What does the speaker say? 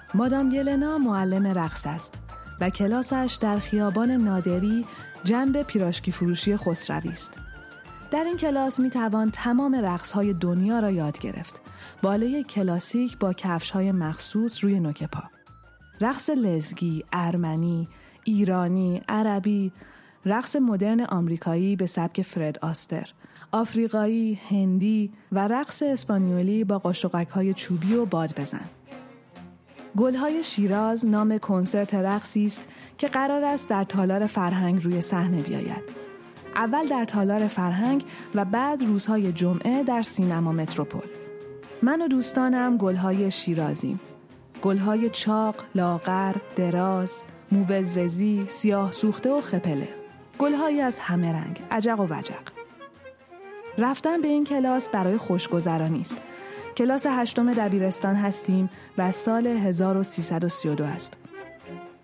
مادام یلنا معلم رقص است و کلاسش در خیابان نادری جنب پیراشکی فروشی خسروی است. در این کلاس می توان تمام رقص‌های دنیا را یاد گرفت. باله کلاسیک با کفش‌های مخصوص روی نوک پا. رقص لزگی، ارمنی، ایرانی، عربی، رقص مدرن آمریکایی به سبک فرد آستر، آفریقایی، هندی و رقص اسپانیولی با قاشقک‌های چوبی و باد بزن. گل‌های شیراز نام کنسرت رقصی است که قرار است در تالار فرهنگ روی صحنه بیاید. اول در تالار فرهنگ و بعد روزهای جمعه در سینما متروپول. من و دوستانم گل‌های شیرازیم. گل‌های چاق، لاغر، دراز، موزوزی، سیاه سوخته و خپله. گل‌هایی از همه رنگ، عجق و وجق. رفتن به این کلاس برای خوشگذرانی است. کلاس 8 دبیرستان هستیم و سال 1332 است.